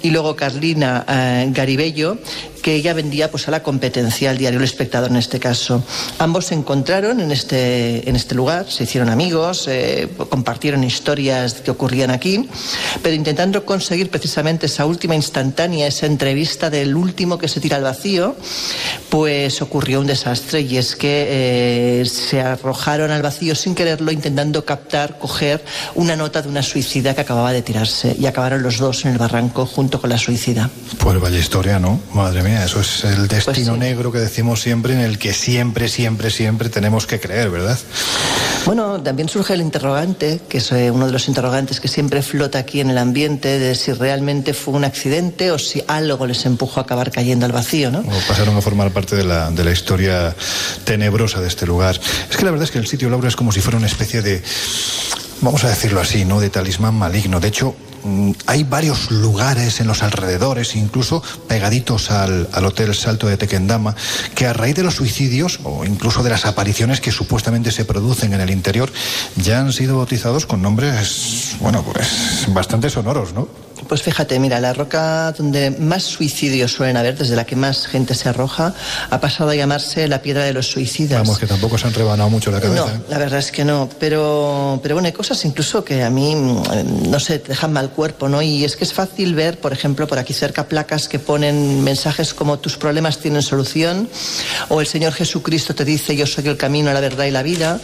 y luego Carlina Garibello, que ella vendía pues a la competencia, al diario El Espectador en este caso. Ambos se encontraron en este lugar, se hicieron amigos, compartieron historias que ocurrían aquí, pero intentando conseguir precisamente esa última instantánea, esa entrevista del último que se tira al vacío, pues ocurrió un desastre, y es que se arrojaron al vacío sin quererlo, intentando coger una nota de una suicida que acababa de tirarse, y acabaron los dos en el barranco junto con la suicida. Pues vaya historia, ¿no? Madre mía, eso es el destino pues sí. negro que decimos siempre, en el que siempre tenemos que creer, ¿verdad? Bueno, también surge el interrogante, que es uno de los interrogantes que siempre flota aquí en el ambiente, de si realmente fue un accidente o si algo les empujó a acabar cayendo al vacío, ¿no? O pasaron a formar parte de la historia tenebrosa de este lugar. Es que la verdad es que el sitio, Laura, es como si fuera una especie de, vamos a decirlo así, ¿no?, de talismán maligno. De hecho, hay varios lugares en los alrededores, incluso pegaditos al Hotel Salto de Tequendama, que a raíz de los suicidios o incluso de las apariciones que supuestamente se producen en el interior, ya han sido bautizados con nombres, bueno, pues bastante sonoros, ¿no? Pues fíjate, mira, la roca donde más suicidios suelen haber, desde la que más gente se arroja, ha pasado a llamarse la Piedra de los Suicidas. Vamos, que tampoco se han rebanado mucho la cabeza. No, la verdad es que no, pero bueno, hay cosas incluso que a mí, no sé, te dejan mal cuerpo, ¿no? Y es que es fácil ver, por ejemplo, por aquí cerca placas que ponen mensajes como tus problemas tienen solución, o el Señor Jesucristo te dice yo soy el camino, la verdad y la vida,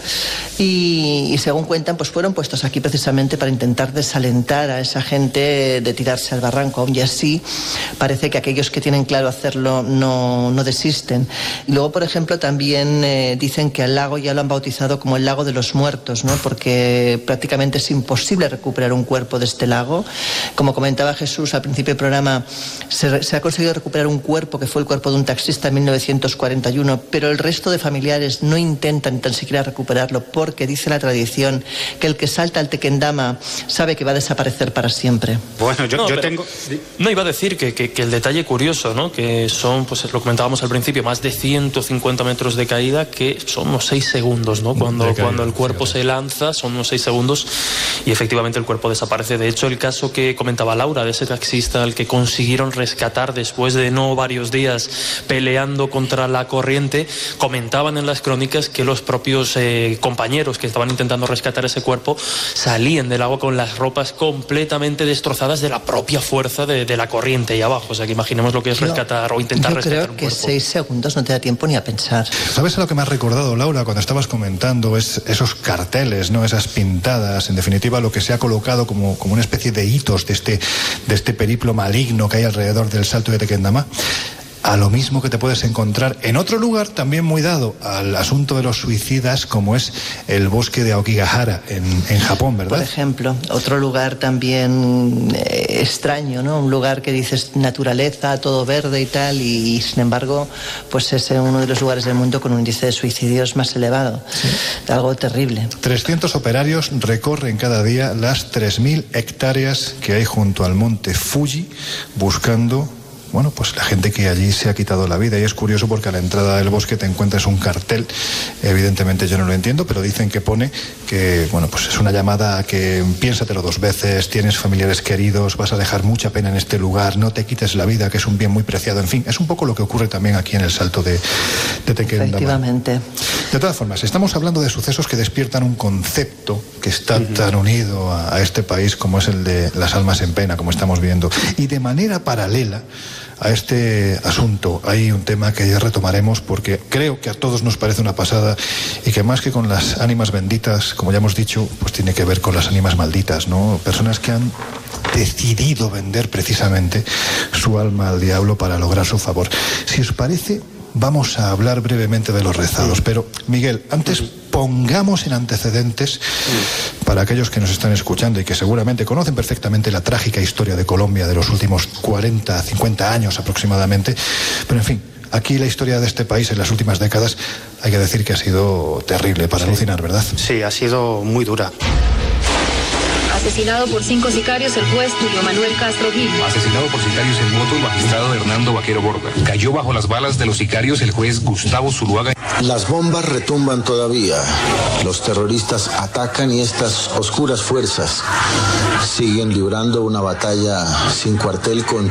y según cuentan, pues fueron puestos aquí precisamente para intentar desalentar a esa gente de tirarse al barranco, y así parece que aquellos que tienen claro hacerlo no desisten. Y luego, por ejemplo, también dicen que al lago ya lo han bautizado como el lago de los muertos, ¿no? Porque prácticamente es imposible recuperar un cuerpo de este lago. Como comentaba Jesús al principio del programa, se ha conseguido recuperar un cuerpo que fue el cuerpo de un taxista en 1941, pero el resto de familiares no intentan tan siquiera recuperarlo, porque dice la tradición que el que salta al Tequendama sabe que va a desaparecer para siempre. Bueno, yo tengo... No, iba a decir que el detalle curioso, ¿no?, que son, pues lo comentábamos al principio, más de 150 metros de caída, que son unos 6 segundos, ¿no? Cuando el cuerpo se lanza, son unos 6 segundos y efectivamente el cuerpo desaparece. De hecho, el caso que comentaba Laura, de ese taxista al que consiguieron rescatar después de varios días peleando contra la corriente, comentaban en las crónicas que los propios compañeros que estaban intentando rescatar ese cuerpo salían del agua con las ropas completamente destrozadas de la propia fuerza de la corriente ahí abajo. O sea, que imaginemos lo que es rescatar o intentar rescatar un cuerpo. Yo creo que 6 segundos no te da tiempo ni a pensar. ¿Sabes a lo que me has recordado, Laura, cuando estabas comentando esos carteles, ¿no?, esas pintadas, en definitiva lo que se ha colocado como una especie de hitos de este periplo maligno que hay alrededor del Salto de Tequendama? A lo mismo que te puedes encontrar en otro lugar también muy dado al asunto de los suicidas, como es el bosque de Aokigahara en Japón, ¿verdad? Por ejemplo, otro lugar también extraño, ¿no? Un lugar que dices naturaleza, todo verde y tal, y sin embargo, pues es uno de los lugares del mundo con un índice de suicidios más elevado. Sí. Algo terrible. 300 operarios recorren cada día las 3.000 hectáreas que hay junto al monte Fuji buscando, bueno, pues la gente que allí se ha quitado la vida. Y es curioso porque a la entrada del bosque te encuentras un cartel, evidentemente yo no lo entiendo, pero dicen que pone que, bueno, pues es una llamada a que piénsatelo 2 veces, tienes familiares queridos, vas a dejar mucha pena en este lugar, no te quites la vida, que es un bien muy preciado. En fin, es un poco lo que ocurre también aquí en el Salto de Tequendama. Efectivamente. De todas formas, estamos hablando de sucesos que despiertan un concepto que está tan unido a este país como es el de las almas en pena, como estamos viendo. Y de manera paralela a este asunto hay un tema que ya retomaremos porque creo que a todos nos parece una pasada y que más que con las ánimas benditas, como ya hemos dicho, pues tiene que ver con las ánimas malditas, ¿no? Personas que han decidido vender precisamente su alma al diablo para lograr su favor. Si os parece, vamos a hablar brevemente de los rezados, pero Miguel, antes pongamos en antecedentes para aquellos que nos están escuchando y que seguramente conocen perfectamente la trágica historia de Colombia de los últimos 40, 50 años aproximadamente, pero en fin, aquí la historia de este país en las últimas décadas hay que decir que ha sido terrible para alucinar, ¿verdad? Sí, ha sido muy dura. Asesinado por 5 sicarios el juez Julio Manuel Castro Gil. Asesinado por sicarios en moto el magistrado Hernando Vaquero Borda. Cayó bajo las balas de los sicarios el juez Gustavo Zuluaga. Las bombas retumban todavía. Los terroristas atacan y estas oscuras fuerzas siguen librando una batalla sin cuartel con